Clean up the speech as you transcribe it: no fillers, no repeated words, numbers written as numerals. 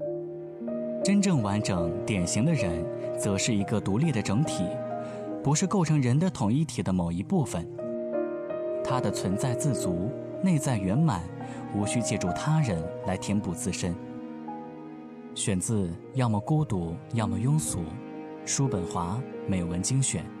真正完整典型的人，则是一个独立的整体，不是构成人的统一体的某一部分。他的存在自足，内在圆满，无需借助他人来填补自身。选自要么孤独，要么庸俗，叔本华美文精选。